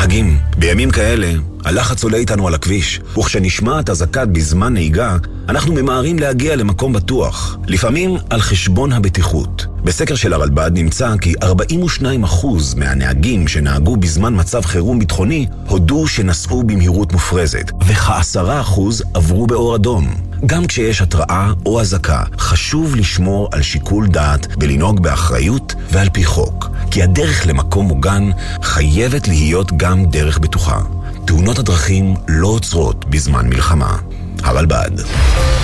נהגים, בימים כאלה, הלחץ עולה איתנו על הכביש, וכשנשמעת אזעקת בזמן נהיגה, אנחנו ממהרים להגיע למקום בטוח, לפעמים על חשבון הבטיחות. בסקר של הרלב"ד נמצא כי 42% מהנהגים שנהגו בזמן מצב חירום ביטחוני הודו שנסעו במהירות מופרזת, וכ10% עברו באור אדום. גם כשיש התראה או אזעקה, חשוב לשמור על שיקול דעת ולנהוג באחריות ועל פי חוק, כי הדרך למקום מוגן חייבת להיות גם דרך בטוחה. תאונות הדרכים לא עוצרות בזמן מלחמה. הרלב"ד.